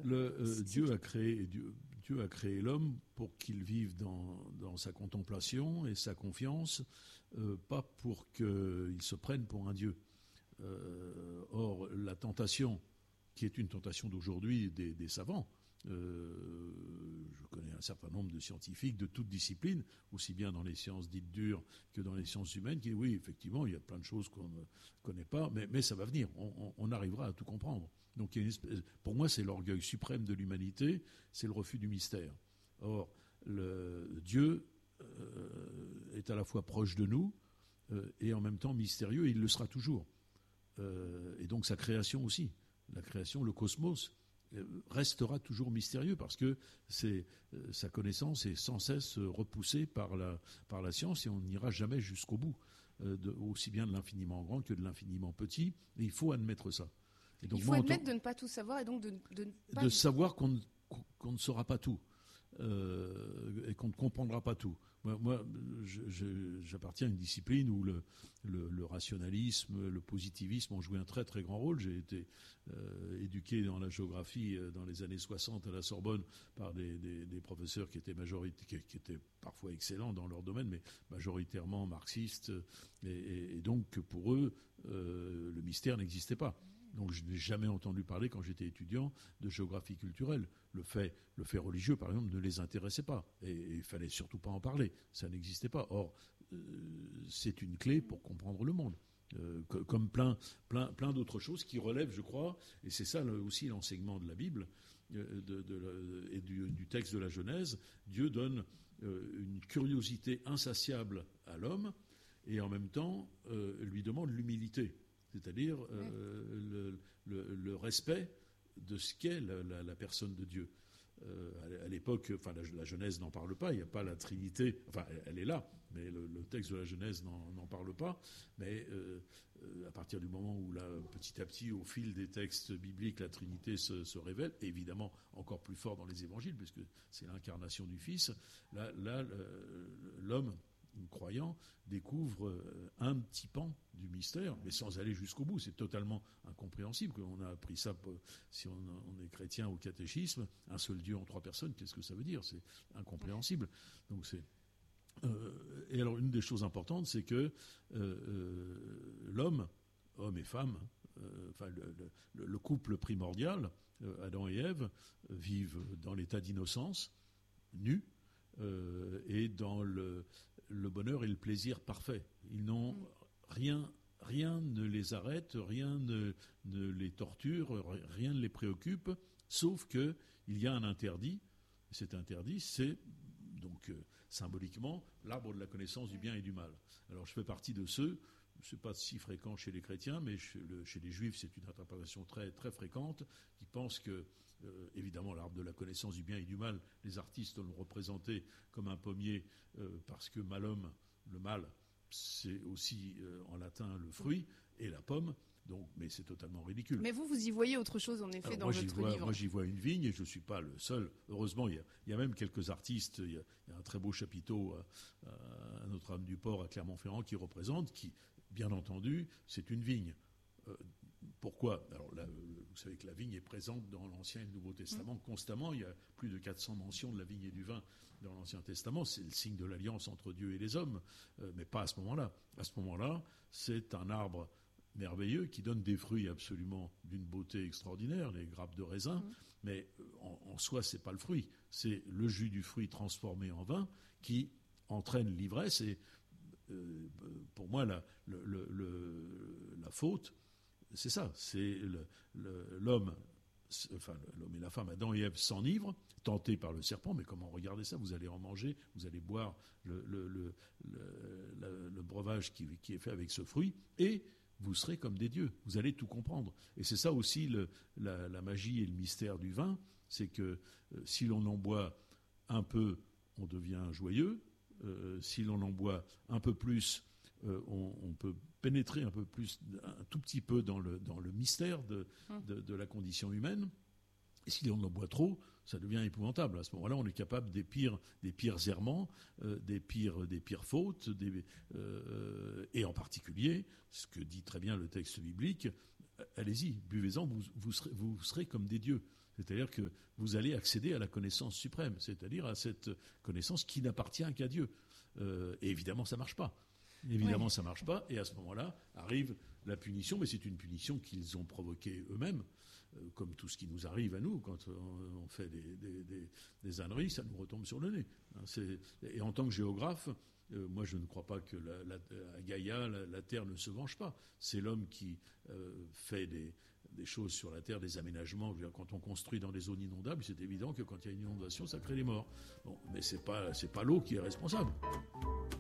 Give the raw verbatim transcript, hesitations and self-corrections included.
Le, euh, Dieu a créé Dieu, Dieu a créé l'homme pour qu'il vive dans, dans sa contemplation et sa confiance, euh, pas pour qu'il se prenne pour un Dieu. Euh, or, la tentation, qui est une tentation d'aujourd'hui des, des savants, euh, je connais un certain nombre de scientifiques de toutes disciplines, aussi bien dans les sciences dites dures que dans les sciences humaines, qui disent oui, effectivement, il y a plein de choses qu'on ne connaît pas, mais, mais ça va venir, on, on, on arrivera à tout comprendre. Donc, il y a une espèce, pour moi, c'est l'orgueil suprême de l'humanité, c'est le refus du mystère. Or, le, Dieu euh, est à la fois proche de nous euh, et en même temps mystérieux, et il le sera toujours. Euh, et donc sa création aussi, la création, le cosmos, euh, restera toujours mystérieux parce que c'est, euh, sa connaissance est sans cesse repoussée par la, par la science et on n'ira jamais jusqu'au bout, euh, de, aussi bien de l'infiniment grand que de l'infiniment petit, et il faut admettre ça. Et donc, il faut moi, admettre tant, de ne pas tout savoir et donc de, de ne pas... De savoir qu'on ne, qu'on ne saura pas tout. Euh, et qu'on ne comprendra pas tout. Moi, moi je, je, j'appartiens à une discipline où le, le, le rationalisme, le positivisme ont joué un très très grand rôle. J'ai été euh, éduqué dans la géographie euh, dans les années soixante à la Sorbonne par des, des, des professeurs qui étaient, majorité, qui, qui étaient parfois excellents dans leur domaine, mais majoritairement marxistes. Et, et, et donc pour eux, euh, le mystère n'existait pas. Donc je n'ai jamais entendu parler, quand j'étais étudiant, de géographie culturelle. Le fait, le fait religieux, par exemple, ne les intéressait pas. Et il ne fallait surtout pas en parler. Ça n'existait pas. Or, euh, c'est une clé pour comprendre le monde. Euh, comme plein, plein, plein d'autres choses qui relèvent, je crois, et c'est ça aussi l'enseignement de la Bible euh, de, de, et du, du texte de la Genèse. Dieu donne euh, une curiosité insatiable à l'homme et en même temps euh, lui demande l'humilité. C'est-à-dire euh, le, le, le respect de ce qu'est la, la, la personne de Dieu. Euh, à l'époque, enfin la, la Genèse n'en parle pas, il n'y a pas la Trinité, enfin elle, elle est là, mais le, le texte de la Genèse n'en, n'en parle pas. Mais euh, à partir du moment où là, petit à petit, au fil des textes bibliques, la Trinité se, se révèle, évidemment encore plus fort dans les Évangiles, puisque c'est l'incarnation du Fils, là, là l'homme croyant découvre un petit pan du mystère, mais sans aller jusqu'au bout. C'est totalement incompréhensible. On a appris ça, si on, on est chrétien au catéchisme, un seul Dieu en trois personnes, qu'est-ce que ça veut dire? C'est incompréhensible. Donc c'est euh, et alors une des choses importantes, c'est que euh, euh, l'homme, homme et femme, euh, enfin le, le, le couple primordial, euh, Adam et Ève, euh, vivent dans l'état d'innocence, nus, euh, et dans le le bonheur et le plaisir parfait. Ils n'ont rien, rien ne les arrête, rien ne, ne les torture, rien ne les préoccupe, sauf que il y a un interdit. Cet interdit, c'est donc euh, symboliquement l'arbre de la connaissance du bien et du mal. Alors je fais partie de ceux, c'est pas si fréquent chez les chrétiens, mais chez, le, chez les juifs, c'est une interprétation très très fréquente, qui pensent que Euh, évidemment, l'arbre de la connaissance du bien et du mal, les artistes l'ont représenté comme un pommier euh, parce que malum, le mal, c'est aussi euh, en latin le fruit et la pomme. Donc, mais c'est totalement ridicule. Mais vous, vous y voyez autre chose, en effet, Alors dans moi, votre vois, livre. Moi, j'y vois une vigne et je ne suis pas le seul. Heureusement, il y a, il y a même quelques artistes. Il y a, il y a un très beau chapiteau à, à Notre-Dame du Port, à Clermont-Ferrand, qui représente, qui, bien entendu, c'est une vigne. Euh, pourquoi? Alors là, vous savez que la vigne est présente dans l'Ancien et le Nouveau Testament mmh. constamment. Il y a plus de quatre cents mentions de la vigne et du vin dans l'Ancien Testament. C'est le signe de l'alliance entre Dieu et les hommes, euh, mais pas à ce moment-là. À ce moment-là, c'est un arbre merveilleux qui donne des fruits absolument d'une beauté extraordinaire, les grappes de raisin, mmh. mais en, en soi, c'est pas le fruit. C'est le jus du fruit transformé en vin qui entraîne l'ivresse. Et euh, pour moi, la, le, le, le, la faute, c'est ça, c'est le, le, l'homme, enfin l'homme et la femme, Adam et Ève s'enivrent, tentés par le serpent, mais comment regardez ça? Vous allez en manger, vous allez boire le, le, le, le, le breuvage qui, qui est fait avec ce fruit, et vous serez comme des dieux, vous allez tout comprendre. Et c'est ça aussi le, la, la magie et le mystère du vin, c'est que euh, si l'on en boit un peu, on devient joyeux, euh, si l'on en boit un peu plus, euh, on, on peut pénétrer un peu plus, un tout petit peu dans le, dans le mystère de, de, de la condition humaine. Et si on en boit trop, ça devient épouvantable. À ce moment-là, on est capable des pires, des pires errements, euh, des pires, des pires fautes, des, euh, et en particulier, ce que dit très bien le texte biblique, allez-y, buvez-en, vous, vous, serez, vous serez comme des dieux. C'est-à-dire que vous allez accéder à la connaissance suprême, c'est-à-dire à cette connaissance qui n'appartient qu'à Dieu. Euh, et évidemment, ça ne marche pas. Évidemment, ouais. ça ne marche pas. Et à ce moment-là, arrive la punition, mais c'est une punition qu'ils ont provoquée eux-mêmes, euh, comme tout ce qui nous arrive à nous. Quand on, on fait des, des, des, des âneries, ça nous retombe sur le nez. Hein, c'est, et en tant que géographe, euh, moi, je ne crois pas que la, la, à Gaïa, la, la Terre ne se venge pas. C'est l'homme qui euh, fait des... des choses sur la Terre, des aménagements. Quand on construit dans des zones inondables, c'est évident que quand il y a une inondation, ça crée des morts. Bon, mais c'est pas, c'est pas l'eau qui est responsable.